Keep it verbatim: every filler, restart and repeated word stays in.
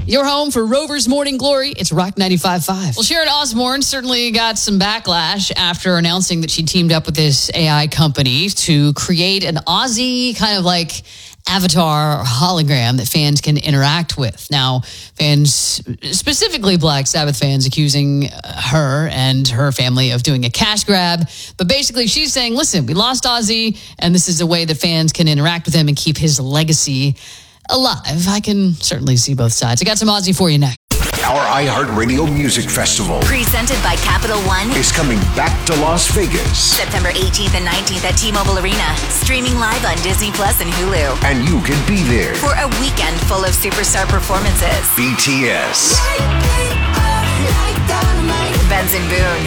Your home for Rover's Morning Glory. It's Rock ninety-five point five. Well, Sharon Osbourne certainly got some backlash after announcing that she teamed up with this A I company to create an Ozzy kind of like avatar or hologram that fans can interact with. Now, fans, specifically Black Sabbath fans, accusing her and her family of doing a cash grab. But basically, she's saying, listen, we lost Ozzy, and this is a way that fans can interact with him and keep his legacy alive. I can certainly see both sides. I got some Ozzy for you next. Our iHeartRadio Music Festival, presented by Capital One, is coming back to Las Vegas. September eighteenth and nineteenth at T-Mobile Arena. Streaming live on Disney Plus and Hulu. And you can be there for a weekend full of superstar performances. B T S, Benson Boone,